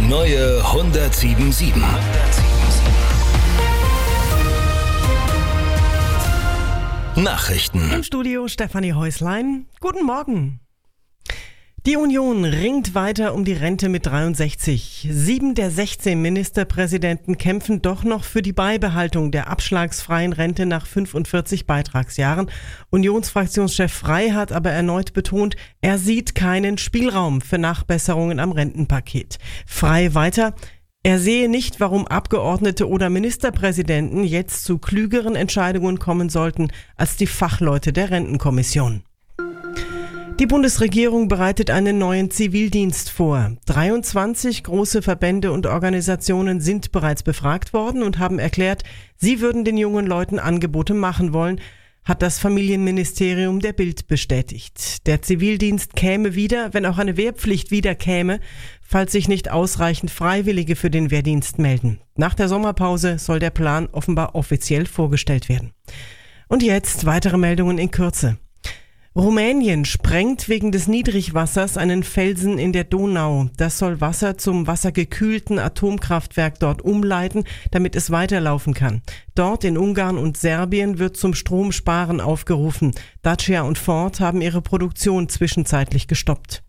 neue 107.7. Nachrichten. Im Studio Stefanie Häuslein. Guten Morgen. Die Union ringt weiter um die Rente mit 63. 7 der 16 Ministerpräsidenten kämpfen doch noch für die Beibehaltung der abschlagsfreien Rente nach 45 Beitragsjahren. Unionsfraktionschef Frey hat aber erneut betont, er sieht keinen Spielraum für Nachbesserungen am Rentenpaket. Frey weiter: Er sehe nicht, warum Abgeordnete oder Ministerpräsidenten jetzt zu klügeren Entscheidungen kommen sollten als die Fachleute der Rentenkommission. Die Bundesregierung bereitet einen neuen Zivildienst vor. 23 große Verbände und Organisationen sind bereits befragt worden und haben erklärt, sie würden den jungen Leuten Angebote machen wollen, hat das Familienministerium der Bild bestätigt. Der Zivildienst käme wieder, wenn auch eine Wehrpflicht wieder käme, falls sich nicht ausreichend Freiwillige für den Wehrdienst melden. Nach der Sommerpause soll der Plan offenbar offiziell vorgestellt werden. Und jetzt weitere Meldungen in Kürze. Rumänien sprengt wegen des Niedrigwassers einen Felsen in der Donau. Das soll Wasser zum wassergekühlten Atomkraftwerk dort umleiten, damit es weiterlaufen kann. Dort in Ungarn und Serbien wird zum Stromsparen aufgerufen. Dacia und Ford haben ihre Produktion zwischenzeitlich gestoppt.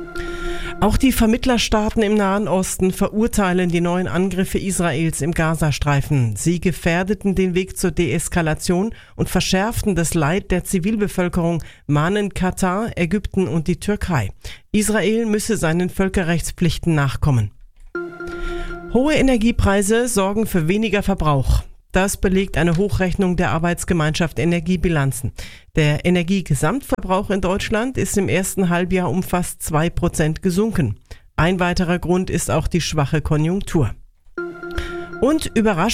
Auch die Vermittlerstaaten im Nahen Osten verurteilen die neuen Angriffe Israels im Gazastreifen. Sie gefährdeten den Weg zur Deeskalation und verschärften das Leid der Zivilbevölkerung, mahnen Katar, Ägypten und die Türkei. Israel müsse seinen Völkerrechtspflichten nachkommen. Hohe Energiepreise sorgen für weniger Verbrauch. Das belegt eine Hochrechnung der Arbeitsgemeinschaft Energiebilanzen. Der Energiegesamtverbrauch in Deutschland ist im ersten Halbjahr um fast 2% gesunken. Ein weiterer Grund ist auch die schwache Konjunktur. Und überraschend